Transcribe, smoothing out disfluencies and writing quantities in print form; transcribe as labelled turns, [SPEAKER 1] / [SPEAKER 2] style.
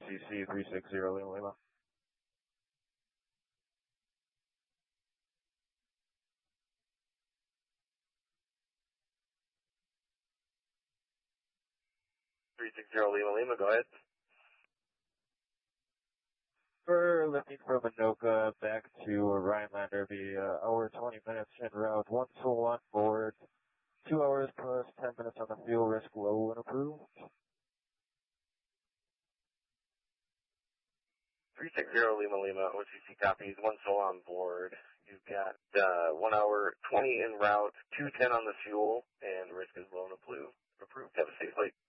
[SPEAKER 1] CC 360 Lima Lima.
[SPEAKER 2] 360 Lima Lima, go ahead.
[SPEAKER 1] We're lifting from Anoka back to Rhinelander, be hour 20 minutes en route, 1 soul on board, 2 hours plus 10 minutes on the fuel, risk low and approved.
[SPEAKER 2] 360 Lima Lima, OCC copies, 1 soul on board. You've got 1 hour 20 en route, 210 on the fuel, and risk is low and approved. Have a safe flight.